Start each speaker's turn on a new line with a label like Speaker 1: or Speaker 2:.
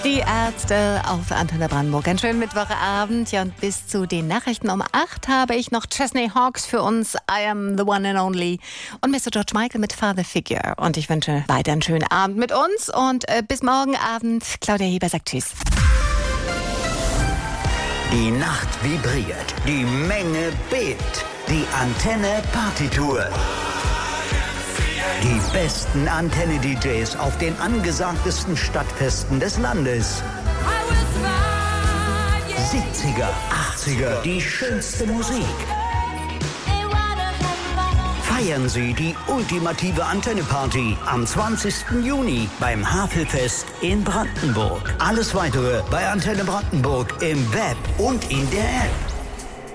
Speaker 1: Die Ärzte auf Antenne Brandenburg. Einen schönen Mittwochabend. Ja, und bis zu den Nachrichten um 8 habe ich noch Chesney Hawkes für uns. I am the one and only. Und Mr. George Michael mit Father Figure. Und ich wünsche weiter einen schönen Abend mit uns. Und bis morgen Abend. Claudia Heber sagt Tschüss.
Speaker 2: Die Nacht vibriert. Die Menge bebt. Die Antenne Partytour. Die besten Antenne-DJs auf den angesagtesten Stadtfesten des Landes. 70er, 80er, die schönste Musik. Feiern Sie die ultimative Antenne-Party am 20. Juni beim Havelfest in Brandenburg. Alles Weitere bei Antenne Brandenburg im Web und in der App.